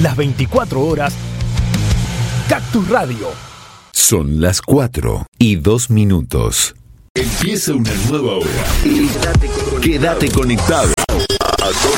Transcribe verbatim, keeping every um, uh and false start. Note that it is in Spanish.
las veinticuatro horas. Cactus Radio. Son las cuatro y dos minutos. Empieza una nueva hora. Quédate conectado. A